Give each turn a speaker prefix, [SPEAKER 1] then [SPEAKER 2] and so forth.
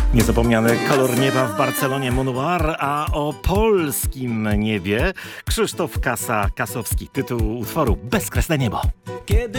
[SPEAKER 1] Niezapomniany kolor nieba w Barcelonie Monoir, a o polskim niebie Krzysztof Kasowski. Tytuł utworu Bezkresne niebo.
[SPEAKER 2] Kiedy